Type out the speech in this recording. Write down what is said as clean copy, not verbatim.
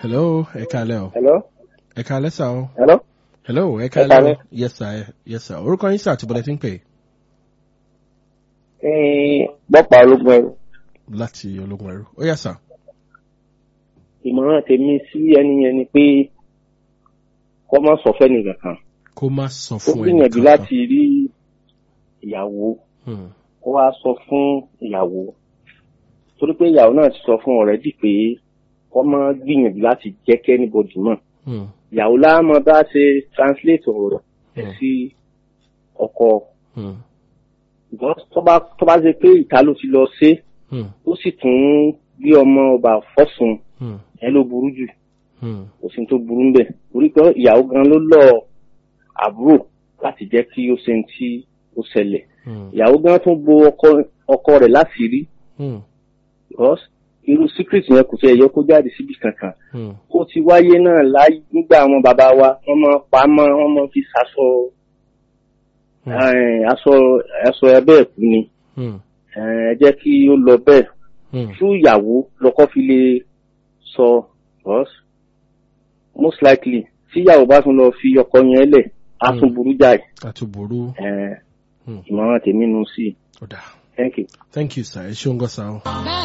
Hello, ẹ káalẹ́ o. Hello. Ẹ káalẹ́ sà o. Hello. Hello, ẹ káalẹ́ o. Yes sir, yes sir. Orúkọ yín sà àti bọ́lẹ̀ tí ń pè. Bọ́pà ológun ẹrú. Láti ológun ẹrú. Ó yá sà. Ìmọ̀ràn tèmi sí ẹni yẹn ni pé kó má sọ fẹ́ nìkan kan. Kó má sọ Ó fún ẹnì gbìyànjú kankan. láti rí ìyàwó. Kó wá sọ fún ìyàwó. Torí pé ìyàwó náà ti sọ fún ọ̀rẹ́dì pé kó má gbìyànjú láti jẹ́ kí anybody mọ̀. Ìyàwó láàmú bá ṣe translate ọ̀rọ̀ sí ọkọ. Tó bá ṣe pé ìta ló ti lọ ṣe ó sì tún gbé ọmọ ọba fọ́sùn ẹ ló burú jù. Kò sí tó burú ńbẹ̀. Torí pé ìyàwó gan ló lọ àbúrò láti jẹ́ kí ó ṣe tí ó ṣẹlẹ̀. Ìyàwó gan tún bo ọkọ rẹ̀ láti rí. Because irú secret yẹn kò tiẹ̀ yẹ kó jáde síbi kankan. Ó ti wáyé náà láyé nígbà àwọn bàbá wa wọ́n máa pa mọ́ wọ́n máa fi ṣaṣọ aṣọ ẹbẹ́ ẹ̀kú ni. Ẹ jẹ́ kí ó lọ bẹ́ẹ̀. Fún ìyàwó lọ́kọ́ fi lè sọ because most likely tí ìyàwó bá tún lọ fi ọkọ yẹn lẹ̀ á tún burú jáì. Á tún burú. Ìmọ̀ràn tèmi nù sí. Ó dáa. Thank you. Thank you sir. Ẹ ṣeun gan sa o.